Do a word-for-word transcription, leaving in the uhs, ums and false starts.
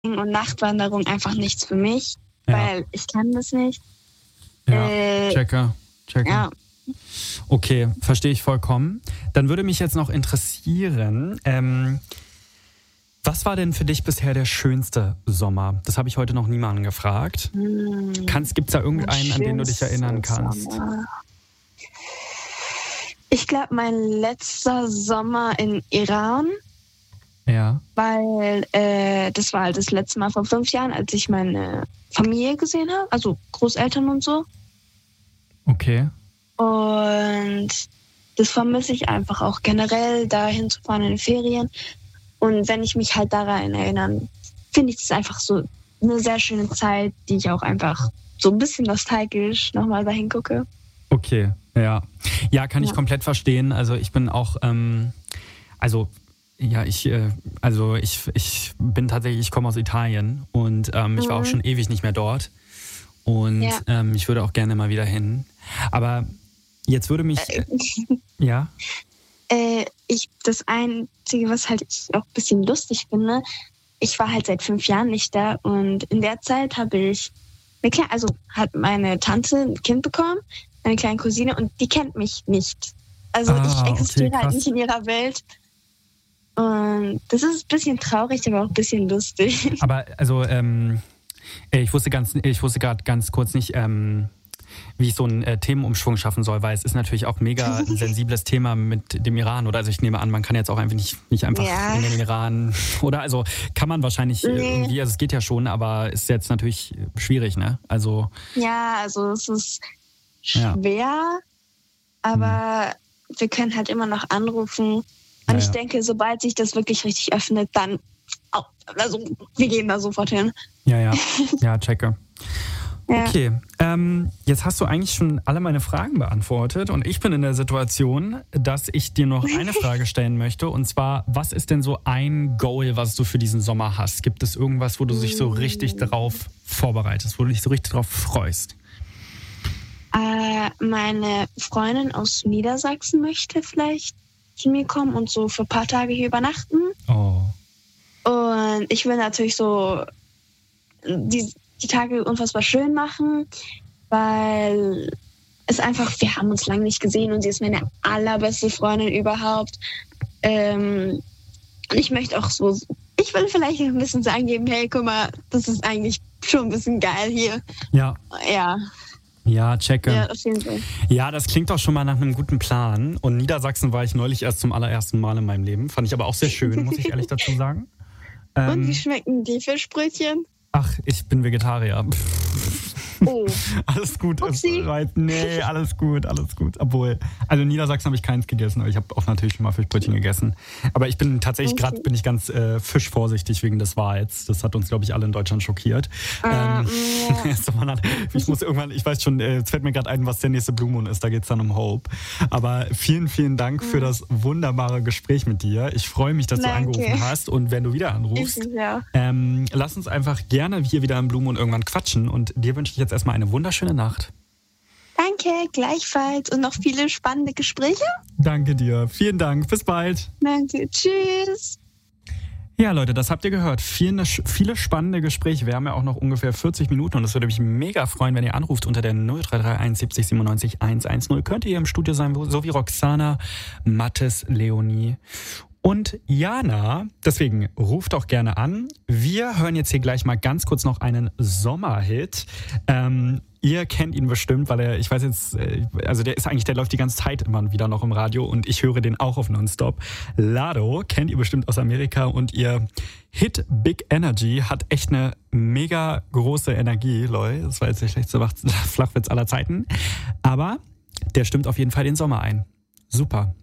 und Nachtwanderung einfach nichts für mich, Ja. weil ich kann das nicht. Ja, Äh, checker, checker. Ja. Okay, verstehe ich vollkommen. Dann würde mich jetzt noch interessieren, ähm, was war denn für dich bisher der schönste Sommer? Das habe ich heute noch niemanden gefragt. Hm, Gibt es da irgendeinen, an den du dich erinnern kannst? Sommer. Ich glaube, mein letzter Sommer in Iran, Ja. weil äh, das war halt das letzte Mal vor fünf Jahren, als ich meine Familie gesehen habe, also Großeltern und so. Okay. Und das vermisse ich einfach auch generell, dahin zu fahren in den Ferien. Und wenn ich mich halt daran erinnere, finde ich das einfach so eine sehr schöne Zeit, die ich auch einfach so ein bisschen nostalgisch nochmal dahin gucke. Okay, ja. Ja, kann ich Ja. komplett verstehen. Also ich bin auch, ähm, also ja, ich, äh, also ich, ich bin tatsächlich, ich komme aus Italien und ähm, ich war auch Mhm. schon ewig nicht mehr dort. Und Ja. ähm, ich würde auch gerne mal wieder hin. Aber jetzt würde mich, äh, ja, Äh, ich, das Einzige, was halt ich auch ein bisschen lustig finde, ich war halt seit fünf Jahren nicht da und in der Zeit habe ich, eine Kle- also hat meine Tante ein Kind bekommen, eine kleine Cousine, und die kennt mich nicht. Also Ah, ich okay, existiere halt krass. nicht in ihrer Welt. Und das ist ein bisschen traurig, aber auch ein bisschen lustig. aber also ähm, ich wusste ganz, ich wusste gerade ganz kurz nicht, ähm, wie ich so einen äh, Themenumschwung schaffen soll, weil es ist natürlich auch mega ein sensibles Thema mit dem Iran. Oder also ich nehme an, man kann jetzt auch einfach nicht, nicht einfach Ja. in den Iran, oder also kann man wahrscheinlich äh, Nee. irgendwie, also es geht ja schon, aber ist jetzt natürlich schwierig, ne? Also Ja, also es ist Ja. schwer, aber wir können halt immer noch anrufen. Und Ja, ich ja. denke, sobald sich das wirklich richtig öffnet, dann, oh, also wir gehen da sofort hin. ja, ja, ja, checke. Ja. Okay, ähm, jetzt hast du eigentlich schon alle meine Fragen beantwortet und ich bin in der Situation, dass ich dir noch eine Frage stellen möchte, und zwar, was ist denn so ein Goal, was du für diesen Sommer hast? Gibt es irgendwas, wo du dich so richtig darauf vorbereitest, wo du dich so richtig darauf freust? Äh, meine Freundin aus Niedersachsen möchte vielleicht zu mir kommen und so für ein paar Tage hier übernachten. Oh, Und ich will natürlich so die, die Tage unfassbar schön machen, weil es einfach, wir haben uns lange nicht gesehen und sie ist meine allerbeste Freundin überhaupt. Ähm, und ich möchte auch so, ich will vielleicht ein bisschen sagen geben, hey, guck mal, das ist eigentlich schon ein bisschen geil hier. ja, Ja, ja, checke. ja, auf jeden Fall. Ja, das klingt doch schon mal nach einem guten Plan. Und Niedersachsen war ich neulich erst zum allerersten Mal in meinem Leben. Fand ich aber auch sehr schön, muss ich ehrlich dazu sagen. Und wie Ähm, schmecken die Fischbrötchen? ach, ich bin Vegetarier. Oh, Alles gut. Es Upsi. reicht. Nee, alles gut, alles gut. Obwohl, also in Niedersachsen habe ich keins gegessen, aber ich habe auch natürlich schon mal Fischbrötchen gegessen. Aber ich bin tatsächlich Okay. gerade bin ich ganz äh, fischvorsichtig wegen des Wals. Das hat uns, glaube ich, alle in Deutschland schockiert. Ähm, ja. so, man hat, ich muss irgendwann, ich weiß schon, äh, jetzt fällt mir gerade ein, was der nächste Blue Moon ist. Da geht es dann um Hope. Aber vielen, vielen Dank für das wunderbare Gespräch mit dir. Ich freue mich, dass Danke. du angerufen hast, und wenn du wieder anrufst, Ich, ja. ähm, lass uns einfach gerne hier wieder im Blue Moon irgendwann quatschen, und dir wünsche ich jetzt erstmal eine wunderschöne Nacht. Danke, gleichfalls. Und noch viele spannende Gespräche. Danke dir. Vielen Dank. Bis bald. Danke, tschüss. Ja, Leute, das habt ihr gehört. Viele, viele spannende Gespräche. Wir haben ja auch noch ungefähr vierzig Minuten, und es würde mich mega freuen, wenn ihr anruft unter der null drei drei eins siebzig siebenundneunzig hundertzehn. Könnt ihr hier im Studio sein, so wie Roxana, Mathis, Leonie und Jana. Deswegen ruft doch gerne an. Wir hören jetzt hier gleich mal ganz kurz noch einen Sommerhit. Ähm, ihr kennt ihn bestimmt, weil er, ich weiß jetzt, äh, also der ist eigentlich, der läuft die ganze Zeit immer wieder noch im Radio, und ich höre den auch auf Nonstop. Lado kennt ihr bestimmt aus Amerika, und ihr Hit Big Energy hat echt eine mega große Energie, Leute. Das war jetzt der schlechteste Flachwitz aller Zeiten. Aber der stimmt auf jeden Fall den Sommer ein. Super.